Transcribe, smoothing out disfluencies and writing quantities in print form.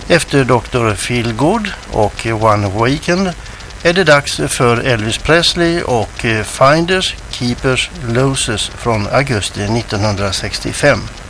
Efter Dr. Feelgood och One Weekend är det dags för Elvis Presley och Finders, Keepers, Losers från augusti 1965.